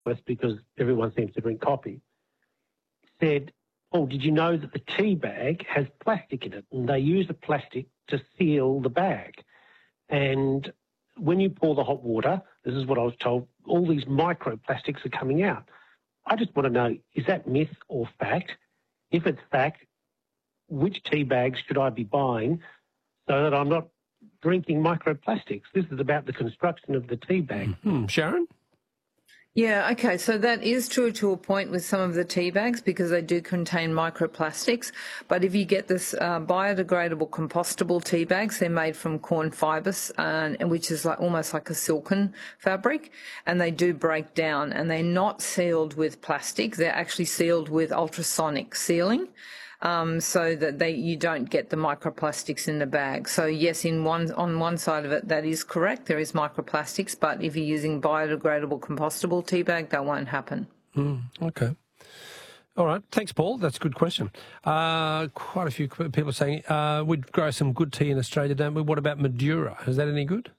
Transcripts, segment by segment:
because everyone seems to drink coffee, said, "Oh, did you know that the tea bag has plastic in it?" And they use the plastic to seal the bag. And when you pour the hot water, this is what I was told, all these microplastics are coming out. I just want to know, is that myth or fact? If it's fact, which tea bags should I be buying so that I'm not drinking microplastics? This is about the construction of the tea bag. Sharon? Yeah, okay, so that is true to a point with some of the tea bags because they do contain microplastics. But if you get this biodegradable compostable tea bags, they're made from corn fibres, which is like almost like a silken fabric, and they do break down, and they're not sealed with plastic. They're actually sealed with ultrasonic sealing. So that you don't get the microplastics in the bag. So yes, on one side of it, that is correct. There is microplastics, but if you're using biodegradable compostable tea bag, that won't happen. Okay. All right. Thanks, Paul. That's a good question. Quite a few people are saying we'd grow some good tea in Australia, don't we? What about Madura? Is that any good?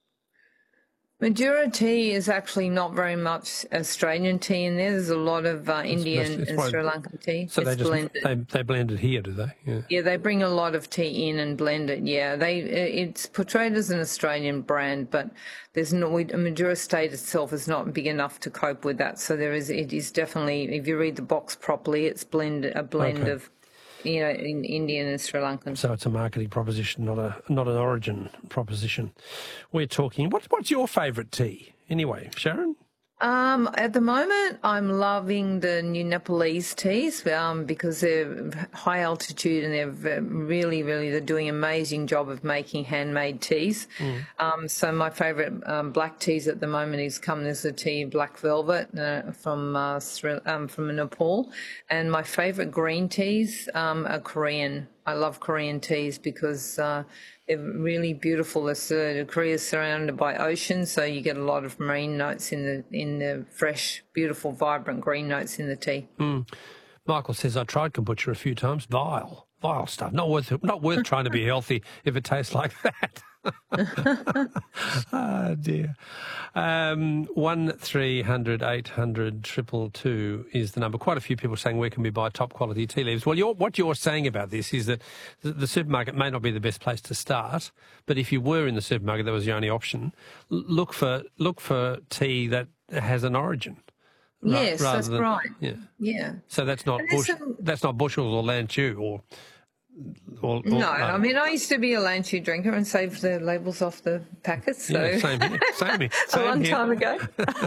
Madura tea is actually not very much Australian tea in there. There's a lot of Indian and Sri Lankan tea. So they blend it here, do they? Yeah, they bring a lot of tea in and blend it. Yeah, it's portrayed as an Australian brand, but Madura Estate itself is not big enough to cope with that. So it is definitely, if you read the box properly, it's a blend of in Indian and Sri Lankan. So it's a marketing proposition, not an origin proposition. We're talking. What's your favourite tea anyway, Sharon? At the moment, I'm loving the new Nepalese teas because they're high altitude and they're really, they're doing an amazing job of making handmade teas. So my favourite black teas at the moment there's a tea Black Velvet from Nepal, and my favourite green teas are Korean. I love Korean teas because they're really beautiful. Korea is surrounded by ocean, so you get a lot of marine notes in the fresh, beautiful, vibrant green notes in the tea. Michael says, I tried kombucha a few times. Vile stuff. Not worth trying to be healthy if it tastes like that. Oh dear. 1300 800 222 is the number. Quite a few people saying, where can we buy top quality tea leaves? Well, what you're saying about this is that the supermarket may not be the best place to start, but if you were in the supermarket, that was your only option. Look for tea that has an origin. Yes, that's right. Yeah. So that's not Bushels or Lanchu or no, I mean, I used to be a Lanchu drinker and saved the labels off the packets. So. Yeah, same here. A long time ago.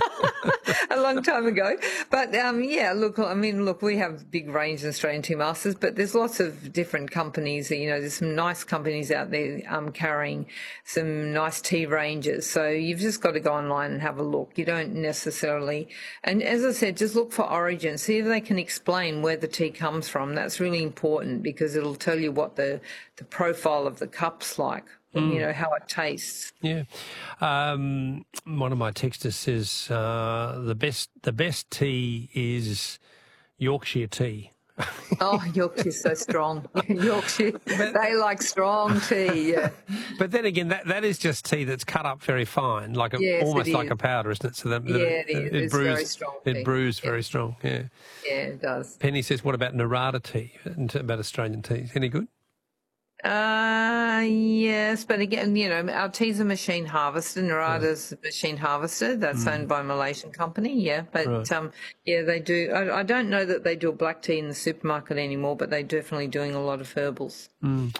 But, look, we have big range in Australian Tea Masters, but there's lots of different companies. There's some nice companies out there carrying some nice tea ranges. So you've just got to go online and have a look. You don't necessarily, and as I said, just look for origin. See if they can explain where the tea comes from. That's really important because it'll tell you what the profile of the cup's like, how it tastes. Yeah. One of my texters says the best tea is Yorkshire tea. Oh, Yorkshire's so strong. Yorkshire, they like strong tea, yeah. But then again, that is just tea that's cut up very fine, almost like a powder, isn't it? So that it brews, very strong tea. It brews very strong, yeah. Yeah, it does. Penny says, what about Narada tea, about Australian teas? Any good? Yes, but again, our teas are machine harvested. Narada's machine harvested. That's owned by a Malaysian company, yeah. But, they do. I don't know that they do a black tea in the supermarket anymore, but they're definitely doing a lot of herbals.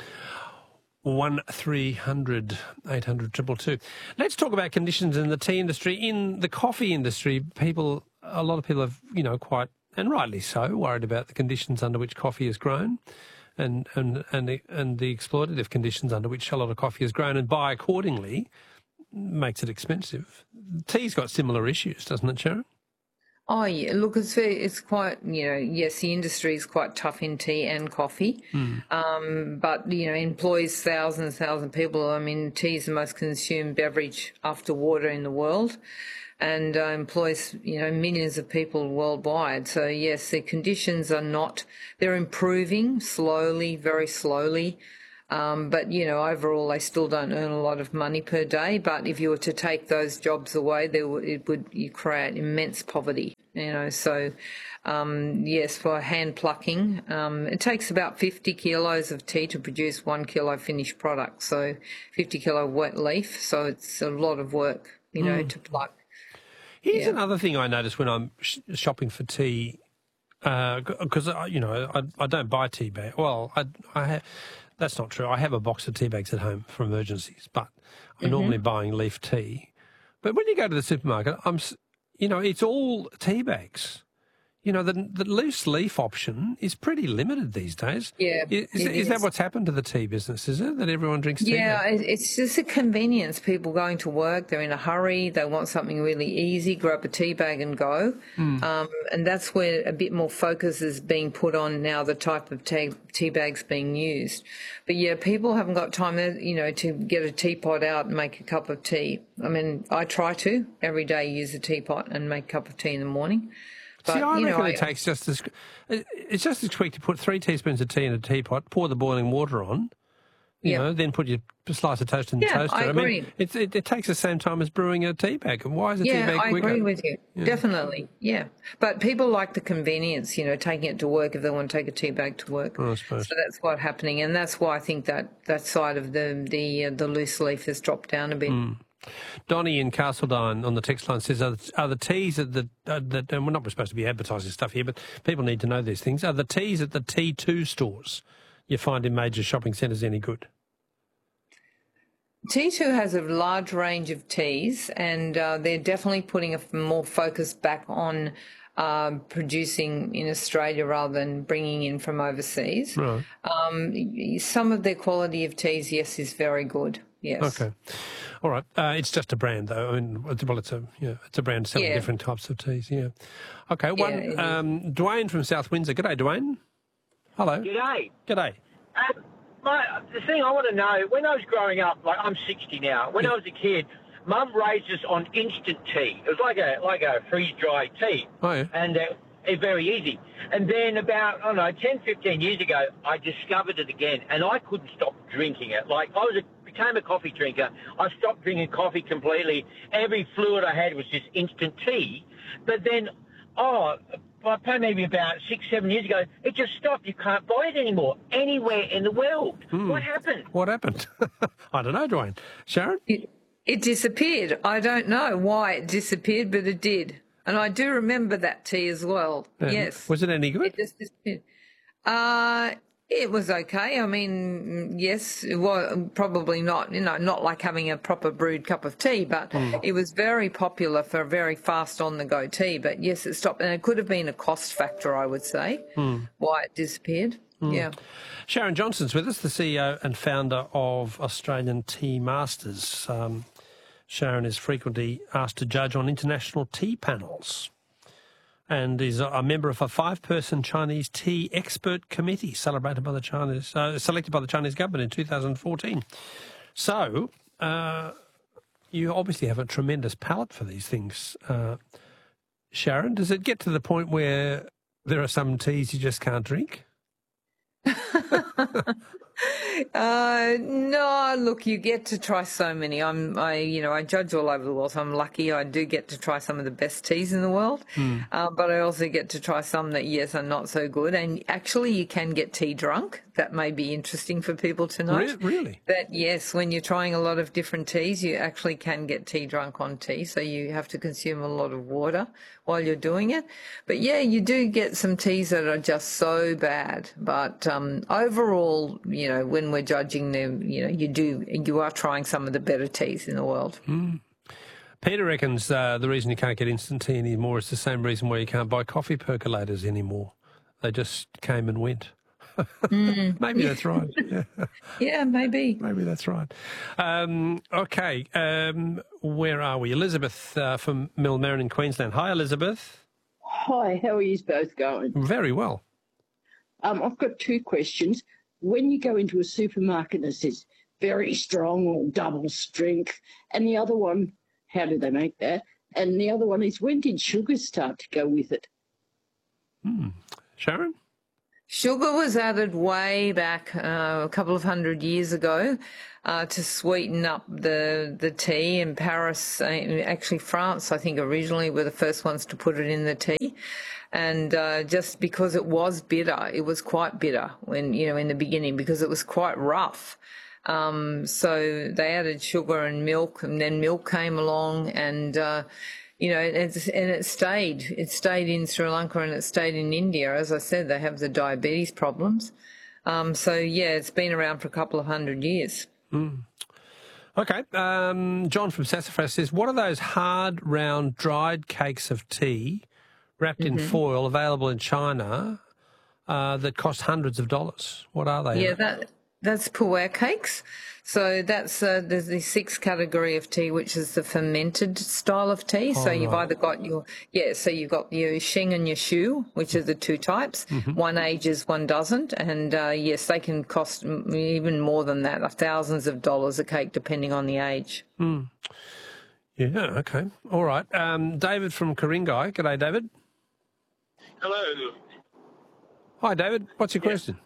1300 800 222. Let's talk about conditions in the tea industry. In the coffee industry, a lot of people have, quite, and rightly so, worried about the conditions under which coffee is grown. And the exploitative conditions under which a lot of coffee is grown, and buy accordingly makes it expensive. Tea's got similar issues, doesn't it, Sharon? Oh, yeah. Look, it's quite, yes, the industry is quite tough in tea and coffee, but, employs thousands of people. I mean, tea is the most consumed beverage after water in the world, and employs, millions of people worldwide. So, yes, the conditions they're improving slowly, very slowly. But, you know, overall they still don't earn a lot of money per day. But if you were to take those jobs away, you create immense poverty, you know. So, yes, for hand plucking, it takes about 50 kilos of tea to produce 1 kilo finished product. So 50 kilo wet leaf. So it's a lot of work, you know, to pluck. Here's another thing I notice when I'm shopping for tea, because, you know, I don't buy tea bags. Well, that's not true. I have a box of tea bags at home for emergencies, but I'm normally buying leaf tea. But when you go to the supermarket, you know, it's all tea bags. You know, the loose leaf option is pretty limited these days. Yeah. Is that what's happened to the tea business, is it, that everyone drinks tea? Yeah, it's just a convenience. People going to work, they're in a hurry, they want something really easy, grab a tea bag and go. And that's where a bit more focus is being put on now, the type of tea bags being used. But, yeah, people haven't got time, you know, to get a teapot out and make a cup of tea. I mean, I try to every day use a teapot and make a cup of tea in the morning. But, see, I reckon it takes it's just as quick to put 3 teaspoons of tea in a teapot, pour the boiling water on, you know, then put your slice of toast in the toaster. I agree. mean, it takes the same time as brewing a tea bag. Why is a tea bag quicker? I agree with you. Yeah. Definitely, yeah. But people like the convenience, you know, taking it to work if they want to take a tea bag to work. I suppose. So that's what's happening, and that's why I think that side of the loose leaf has dropped down a bit. Donnie in Castledine on the text line says, are the teas at and we're not supposed to be advertising stuff here, but people need to know these things. Are the teas at the T2 stores you find in major shopping centres any good? T2 has a large range of teas, and they're definitely putting a more focus back on producing in Australia rather than bringing in from overseas. Right. Some of their quality of teas, yes, is very good. Yes. Okay. All right. It's just a brand, though. I mean, well, it's a brand selling different types of teas. Yeah. Okay. Dwayne from South Windsor. G'day, Dwayne. Hello. G'day. G'day. The thing I want to know, when I was growing up, like I'm 60 now, when I was a kid, Mum raised us on instant tea. It was like a freeze-dried tea. Oh, yeah. And it's very easy. And then about, 10, 15 years ago, I discovered it again, and I couldn't stop drinking it. Like, became a coffee drinker. I stopped drinking coffee completely. Every fluid I had was just instant tea. But then, maybe about 6, 7 years ago, it just stopped. You can't buy it anymore anywhere in the world. What happened? What happened? I don't know, Dwayne. Sharon? It disappeared. I don't know why it disappeared, but it did. And I do remember that tea as well. Yes. Was it any good? It just disappeared. It was okay. I mean, yes, it was probably not, not like having a proper brewed cup of tea, but it was very popular for a very fast on-the-go tea. But yes, it stopped. And it could have been a cost factor, I would say, why it disappeared. Yeah. Sharon Johnson's with us, the CEO and founder of Australian Tea Masters. Sharon is frequently asked to judge on international tea panels and is a member of a 5-person Chinese tea expert committee selected by the Chinese government in 2014. So you obviously have a tremendous palate for these things. Sharon, does it get to the point where there are some teas you just can't drink? No, look, you get to try so many. I judge all over the world, so I'm lucky. I do get to try some of the best teas in the world, but I also get to try some that, yes, are not so good. And actually, you can get tea drunk. That may be interesting for people to know. Really? That, yes, when you're trying a lot of different teas, you actually can get tea drunk on tea, so you have to consume a lot of water while you're doing it. But, yeah, you do get some teas that are just so bad. But overall, when we're judging them, you are trying some of the better teas in the world. Peter reckons the reason you can't get instant tea anymore is the same reason why you can't buy coffee percolators anymore. They just came and went. Maybe that's right. Yeah, maybe. Maybe that's right. Okay, where are we? Elizabeth from Millmerran in Queensland. Hi, Elizabeth. Hi, how are you both going? Very well. I've got 2 questions. When you go into a supermarket and it says very strong or double strength, and the other one, how do they make that? And the other one is, when did sugar start to go with it? Sharon? Sugar was added way back a couple of 100 years ago to sweeten up the tea. In Paris, actually France, I think originally were the first ones to put it in the tea. And just because it was bitter, it was quite bitter when, in the beginning, because it was quite rough. So they added sugar and milk, and then milk came along, and it stayed in Sri Lanka, and it stayed in India. As I said, they have the diabetes problems. It's been around for a couple of 100 years. Mm. Okay. John from Sassafras says, what are those hard, round, dried cakes of tea wrapped in foil available in China that cost hundreds of dollars? What are they? Yeah, that's pu'er cakes. So that's there's the sixth category of tea, which is the fermented style of tea. So you've either got your Sheng and your Shu, which are the two types. One ages, one doesn't, and yes, they can cost even more than that, thousands of dollars a cake, depending on the age. Mm. Yeah. Okay. All right. David from Ku-ring-gai. G'day, David. Hello. Hi, David. What's your question?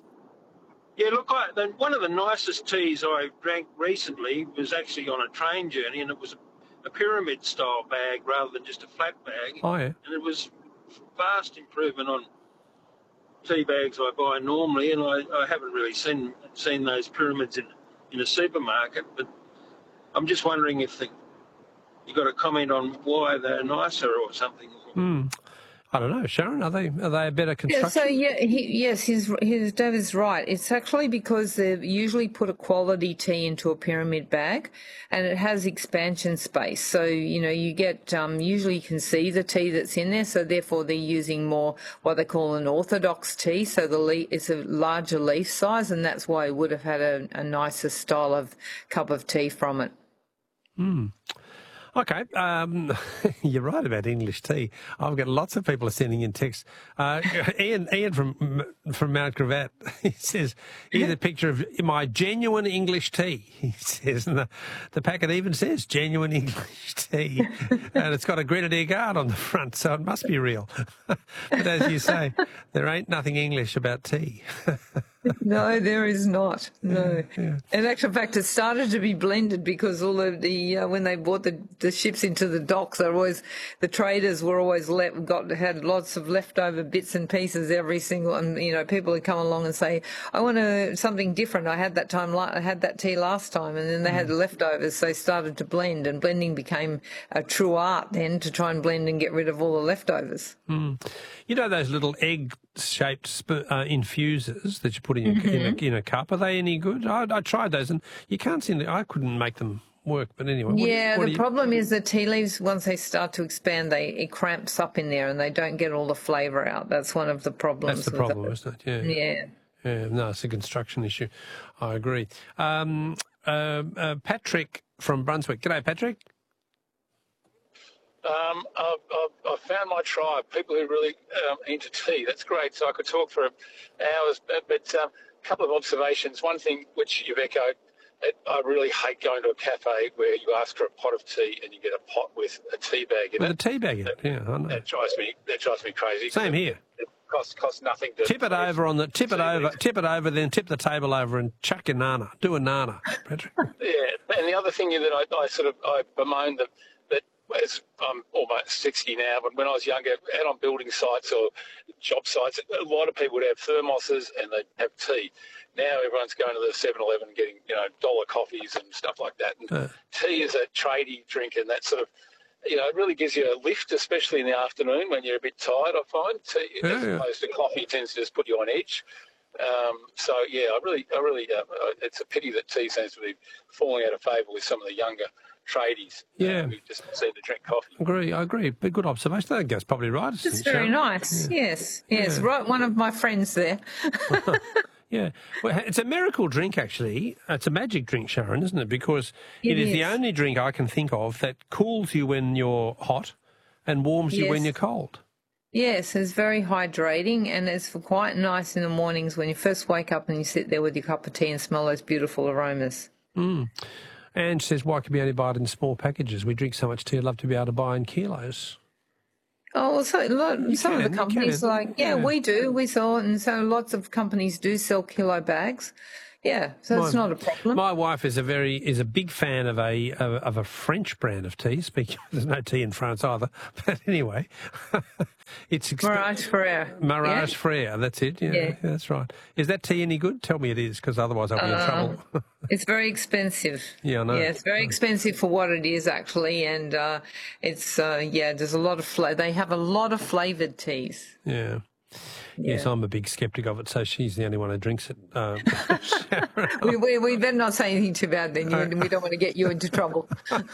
Yeah, look, one of the nicest teas I drank recently was actually on a train journey, and it was a pyramid-style bag rather than just a flat bag. Oh, yeah. And it was vast improvement on tea bags I buy normally, and I haven't really seen those pyramids in a supermarket, but I'm just wondering if you got a comment on why they're nicer or something. I don't know, Sharon. Are they a better construction? Yeah, so his David's right. It's actually because they usually put a quality tea into a pyramid bag, and it has expansion space. So you get usually you can see the tea that's in there. So therefore, they're using more what they call an orthodox tea. So it's a larger leaf size, and that's why it would have had a nicer style of cup of tea from it. Mm. Okay, you're right about English tea. I've got lots of people sending in texts. Ian from Mount Gravatt, he says, here's a picture of my genuine English tea, he says, and the packet even says genuine English tea, and it's got a Grenadier Guard on the front, so it must be real. But as you say, there ain't nothing English about tea. No, there is not. No. Yeah. In actual fact, it started to be blended because all of when they brought the ships into the docks, the traders were always had lots of leftover bits and pieces every single, and people would come along and say, I want something different. I had that tea last time, and then they had leftovers, so they started to blend, and blending became a true art then to try and blend and get rid of all the leftovers. Mm. You know those little egg-shaped infusers that you put in a cup? Are they any good? I tried those, and you can't seem I couldn't make them work. But anyway, the problem is the tea leaves, once they start to expand, it cramps up in there, and they don't get all the flavour out. That's one of the problems. That's the problem, isn't it? Yeah. Yeah. No, it's a construction issue. I agree. Patrick from Brunswick. G'day, Patrick. I've found my tribe, people who are really into tea. That's great. So I could talk for hours, but a couple of observations. One thing which you've echoed, I really hate going to a cafe where you ask for a pot of tea and you get a pot with a tea bag in it. With a tea bag in it, yeah, I know. That drives me crazy. Same here. It costs nothing to tip it over, then tip the table over and chuck your nana. Do a nana, Patrick. Yeah, and the other thing that I bemoan that as I'm almost 60 now, but when I was younger, out on building sites or job sites, a lot of people would have thermoses and they'd have tea. Now everyone's going to the 7-Eleven and getting, dollar coffees and stuff like that. And tea is a tradie drink, and that sort of, it really gives you a lift, especially in the afternoon when you're a bit tired, I find. Tea, as opposed to coffee, tends to just put you on edge. I really, it's a pity that tea seems to be falling out of favour with some of the younger tradies. Who just seem to drink coffee. I agree. But good observation. I think that's probably right. It's very nice. Yeah. Yes. Right. One of my friends there. Yeah. Well, it's a miracle drink, actually. It's a magic drink, Sharon, isn't it? Because it is the only drink I can think of that cools you when you're hot and warms you when you're cold. Yes, it's very hydrating, and it's quite nice in the mornings when you first wake up and you sit there with your cup of tea and smell those beautiful aromas. Mm. Ange says, why can we only buy it in small packages? We drink so much tea, I'd love to be able to buy in kilos. Oh, well, some of the companies we do. We sell it, and so lots of companies do sell kilo bags. Yeah, so it's not a problem. My wife is a big fan of a French brand of tea. Speaking, there's no tea in France either, but anyway, it's Mirage Frere. Mirage Frere, that's it. Yeah, that's right. Is that tea any good? Tell me it is, because otherwise I'll be in trouble. It's very expensive. Yeah, I know. Yeah, it's very expensive for what it is actually, and it's there's a lot of they have a lot of flavoured teas. Yeah. Yes, I'm a big sceptic of it, so she's the only one who drinks it. We better not say anything too bad then. We don't want to get you into trouble.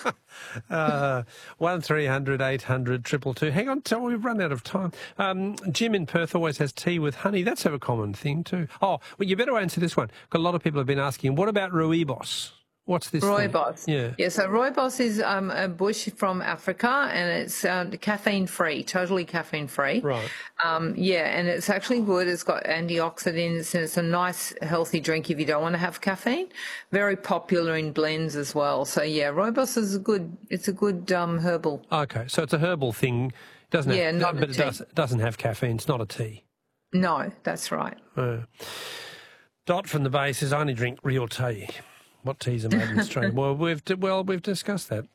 1300 800 222. Hang on, we've run out of time. Jim in Perth always has tea with honey. That's a common thing too. Oh, well, you better answer this one, because a lot of people have been asking, what about Rooibos? What's this Rooibos. thing? Yeah. So Rooibos is a bush from Africa, and it's caffeine-free, totally caffeine-free. Right. And it's actually good. It's got antioxidants, and it's a nice, healthy drink if you don't want to have caffeine. Very popular in blends as well. So, Rooibos is a good herbal. Okay, so it's a herbal thing. But it doesn't have caffeine. It's not a tea. No, that's right. Dot from the base says, I only drink real tea. What teas are made in Australia? We've discussed that.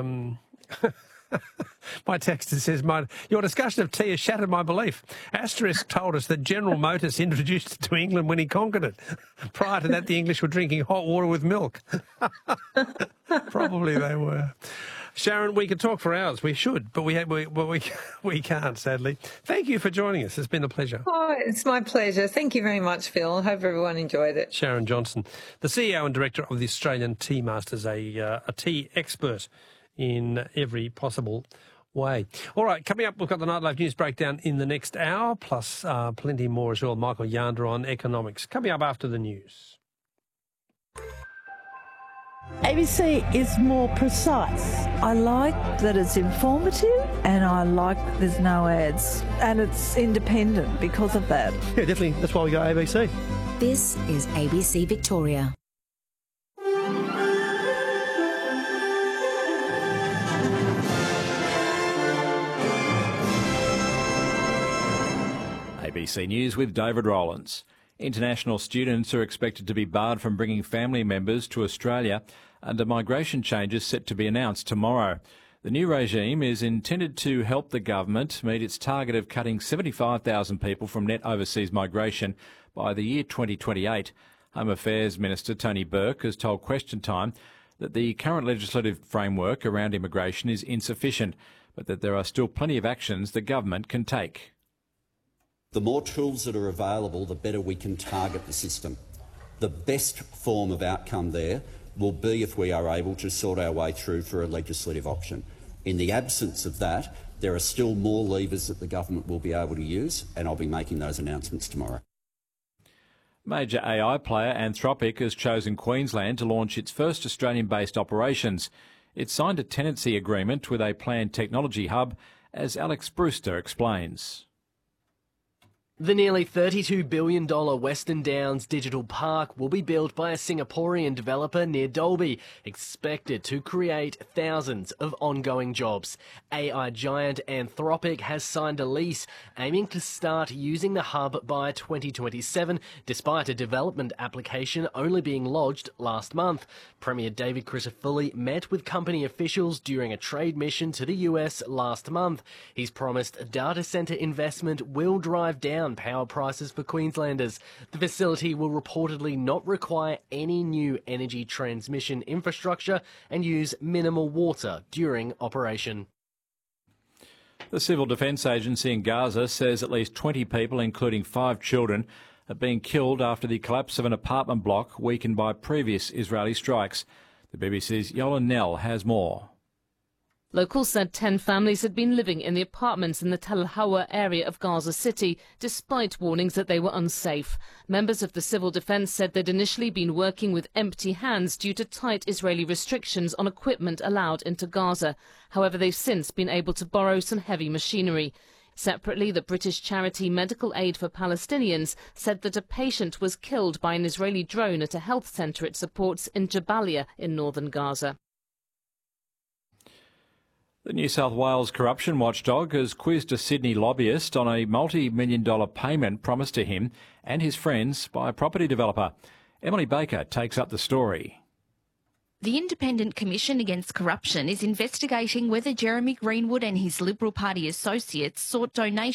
My texter says, your discussion of tea has shattered my belief. Asterisk told us that General Motors introduced it to England when he conquered it. Prior to that, the English were drinking hot water with milk. Probably they were. Sharon, we could talk for hours. We should, but we can't, sadly. Thank you for joining us. It's been a pleasure. Oh, it's my pleasure. Thank you very much, Phil. I hope everyone enjoyed it. Sharon Johnson, the CEO and Director of the Australian Tea Masters, a tea expert in every possible way. All right, coming up, we've got the Nightlife News Breakdown in the next hour, plus plenty more as well. Michael Yandra on economics. Coming up after the news. ABC is more precise. I like that it's informative, and I like there's no ads, and it's independent because of that. Yeah, definitely. That's why we go ABC. This is ABC Victoria. ABC News with David Rowlands. International students are expected to be barred from bringing family members to Australia under migration changes set to be announced tomorrow. The new regime is intended to help the government meet its target of cutting 75,000 people from net overseas migration by the year 2028. Home Affairs Minister Tony Burke has told Question Time that the current legislative framework around immigration is insufficient, but that there are still plenty of actions the government can take. The more tools that are available, the better we can target the system. The best form of outcome there will be if we are able to sort our way through for a legislative option. In the absence of that, there are still more levers that the government will be able to use, and I'll be making those announcements tomorrow. Major AI player Anthropic has chosen Queensland to launch its first Australian-based operations. It signed a tenancy agreement with a planned technology hub, as Alex Brewster explains. The nearly $32 billion Western Downs Digital Park will be built by a Singaporean developer near Dalby, expected to create thousands of ongoing jobs. AI giant Anthropic has signed a lease, aiming to start using the hub by 2027, despite a development application only being lodged last month. Premier David Crisafulli met with company officials during a trade mission to the US last month. He's promised data centre investment will drive down power prices for Queenslanders. The facility will reportedly not require any new energy transmission infrastructure and use minimal water during operation. The Civil Defence Agency in Gaza says at least 20 people, including 5 children, have been killed after the collapse of an apartment block weakened by previous Israeli strikes. The BBC's Yolan Nell has more. Locals said 10 families had been living in the apartments in the Tel Hawa area of Gaza City, despite warnings that they were unsafe. Members of the civil defence said they'd initially been working with empty hands due to tight Israeli restrictions on equipment allowed into Gaza. However, they've since been able to borrow some heavy machinery. Separately, the British charity Medical Aid for Palestinians said that a patient was killed by an Israeli drone at a health centre it supports in Jabalia in northern Gaza. The New South Wales corruption watchdog has quizzed a Sydney lobbyist on a multi-million-dollar payment promised to him and his friends by a property developer. Emily Baker takes up the story. The Independent Commission Against Corruption is investigating whether Jeremy Greenwood and his Liberal Party associates sought donations